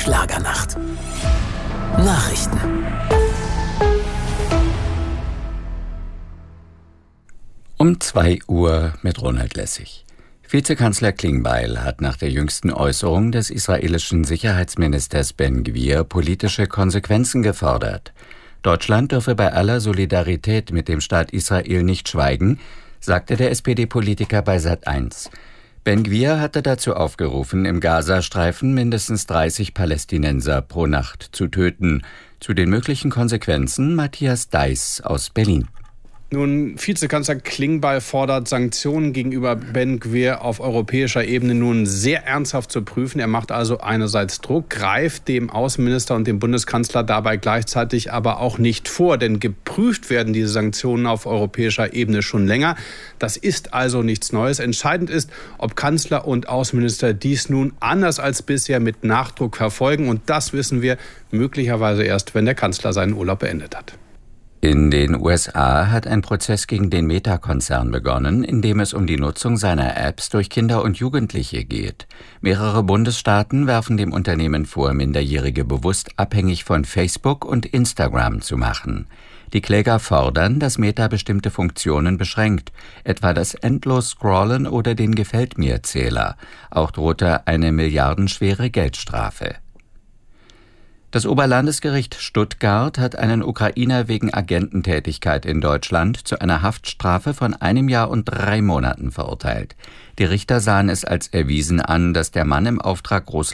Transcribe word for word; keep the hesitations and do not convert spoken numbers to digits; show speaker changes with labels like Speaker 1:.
Speaker 1: Schlagernacht. Nachrichten.
Speaker 2: Um zwei Uhr mit Ronald Lessig. Vizekanzler Klingbeil hat nach der jüngsten Äußerung des israelischen Sicherheitsministers Ben-Gvir politische Konsequenzen gefordert. Deutschland dürfe bei aller Solidarität mit dem Staat Israel nicht schweigen, sagte der S P D-Politiker bei Sat eins. Ben-Gvir hatte dazu aufgerufen, im Gazastreifen mindestens dreißig Palästinenser pro Nacht zu töten. Zu den möglichen Konsequenzen Matthias Deiß aus Berlin.
Speaker 3: Nun, Vizekanzler Klingbeil fordert, Sanktionen gegenüber Ben-Gvir auf europäischer Ebene nun sehr ernsthaft zu prüfen. Er macht also einerseits Druck, greift dem Außenminister und dem Bundeskanzler dabei gleichzeitig aber auch nicht vor. Denn geprüft werden diese Sanktionen auf europäischer Ebene schon länger. Das ist also nichts Neues. Entscheidend ist, ob Kanzler und Außenminister dies nun anders als bisher mit Nachdruck verfolgen. Und das wissen wir möglicherweise erst, wenn der Kanzler seinen Urlaub beendet hat.
Speaker 2: In den U S A hat ein Prozess gegen den Meta-Konzern begonnen, in dem es um die Nutzung seiner Apps durch Kinder und Jugendliche geht. Mehrere Bundesstaaten werfen dem Unternehmen vor, Minderjährige bewusst abhängig von Facebook und Instagram zu machen. Die Kläger fordern, dass Meta bestimmte Funktionen beschränkt, etwa das Endlos-Scrollen oder den Gefällt-mir-Zähler. Auch drohte eine milliardenschwere Geldstrafe. Das Oberlandesgericht Stuttgart hat einen Ukrainer wegen Agententätigkeit in Deutschland zu einer Haftstrafe von einem Jahr und drei Monaten verurteilt. Die Richter sahen es als erwiesen an, dass der Mann im Auftrag Russlands